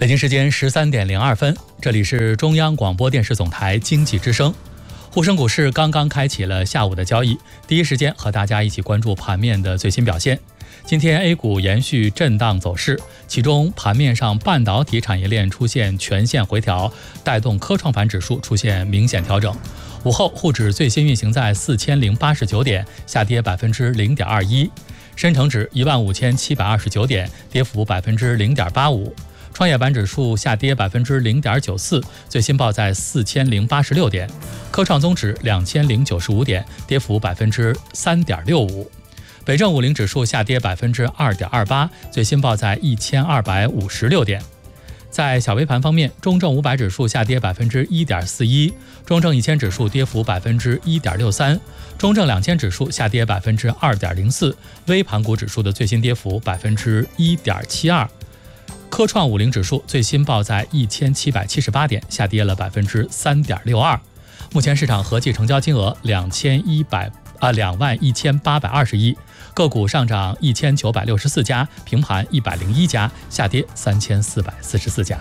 北京时间13:02，这里是中央广播电视总台经济之声。沪深股市刚刚开启了下午的交易，第一时间和大家一起关注盘面的最新表现。今天 A 股延续震荡走势，其中盘面上半导体产业链出现全线回调，带动科创板指数出现明显调整。午后沪指最新运行在4089点，下跌0.21%，深成指15729点，跌幅0.85%。创业板指数下跌0.94%，最新报在4086点；科创综指2095点，跌幅3.65%。北证50指数下跌2.28%，最新报在1256点。在小微盘方面，中证500指数下跌1.41%，中证1000指数跌幅1.63%，中证2000指数下跌2.04%，微盘股指数的最新跌幅1.72%。科创50指数最新报在1778点，下跌了3.62%。目前市场合计成交金额2万1820亿，个股上涨1964家，平盘101家，下跌3444家。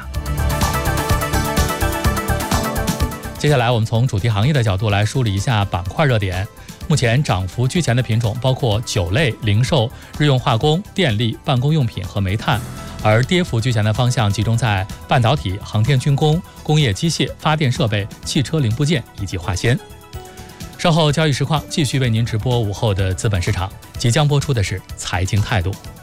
接下来我们从主题行业的角度来梳理一下板块热点。目前涨幅居前的品种包括酒类、零售、日用化工、电力、办公用品和煤炭，而跌幅居前的方向集中在半导体、航天军工、工业机械、发电设备、汽车零部件以及化纤。稍后交易实况继续为您直播午后的资本市场，即将播出的是财经态度。